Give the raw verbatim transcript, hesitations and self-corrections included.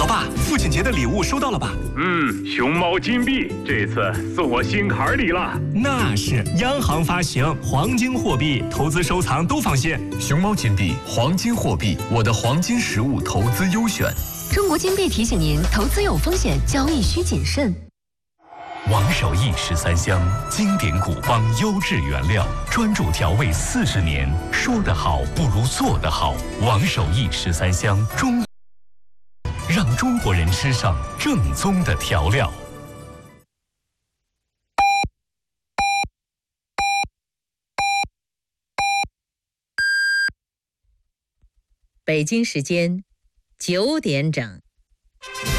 爸，父亲节的礼物收到了吧？ 嗯，熊猫金币这次送我心坎里了。 那是央行发行黄金货币，投资收藏都放心。 熊猫金币，黄金货币，我的黄金实物投资优选。 中国金币提醒您：投资有风险，交易需谨慎。 王守义十三香，经典古方优质原料，专注调味四十年。说得好不如做得好。王守义十三香，中让中国人吃上正宗的调料。 北京时间九点整。